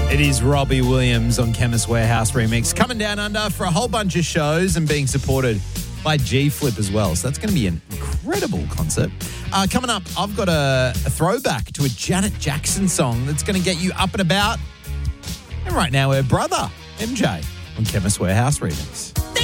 It is Robbie Williams on Chemist Warehouse Remix, coming down under for a whole bunch of shows and being supported by G-Flip as well. So that's going to be an incredible concert. Coming up, I've got a throwback to a Janet Jackson song that's going to get you up and about. And right now, her brother, MJ, on Chemist Warehouse Remix.